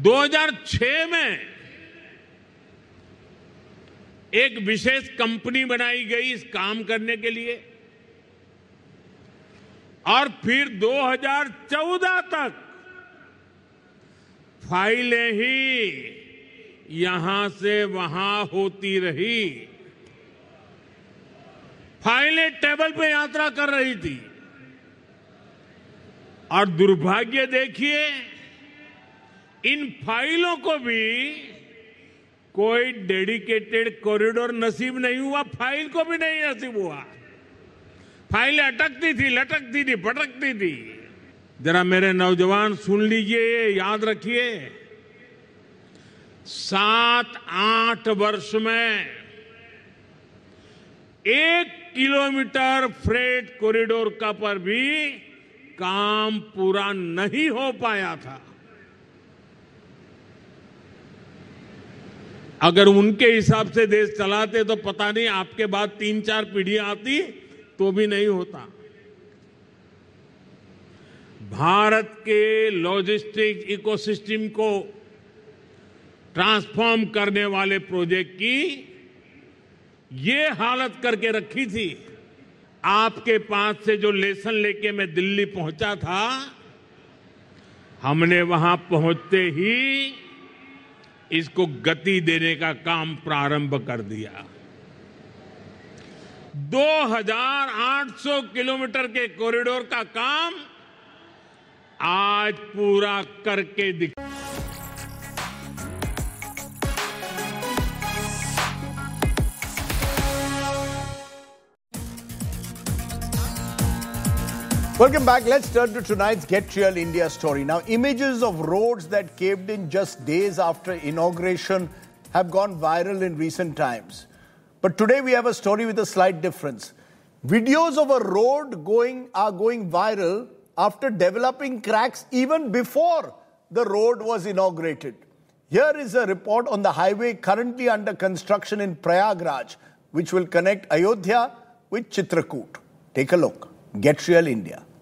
2006 में एक विशेष कंपनी बनाई गई इस काम करने के लिए और फिर 2014 तक फाइलें ही यहां से वहां होती रही। फाइलें टेबल पे यात्रा कर रही थी और दुर्भाग्य देखिए, इन फाइलों को भी कोई डेडिकेटेड कॉरिडोर नसीब नहीं हुआ, फाइल को भी नहीं नसीब हुआ। फाइलें अटकती थी, लटकती थी, भटकती थी। जरा मेरे नौजवान सुन लीजिए, याद रखिए, 7-8 वर्ष में 1 किलोमीटर फ्रेट कॉरिडोर का पर भी काम पूरा नहीं हो पाया था। अगर उनके हिसाब से देश चलाते तो पता नहीं आपके बाद 3-4 पीढ़ियां आती तो भी नहीं होता। भारत के लॉजिस्टिक इकोसिस्टम को ट्रांसफॉर्म करने वाले प्रोजेक्ट की ये हालत करके रखी थी। आपके पास से जो लेसन लेके मैं दिल्ली पहुंचा था, हमने वहां पहुंचते ही इसको गति देने का काम प्रारंभ कर दिया। 2800 किलोमीटर के कॉरिडोर का काम आज पूरा करके दिखा। Welcome back. Let's turn to tonight's Get Real India story. Now, images of roads that caved in just days after inauguration have gone viral in recent times. But today we have a story with a slight difference. Videos of a road are going viral after developing cracks even before the road was inaugurated. Here is a report on the highway currently under construction in Prayagraj, which will connect Ayodhya with Chitrakoot. Take a look. Get Real India.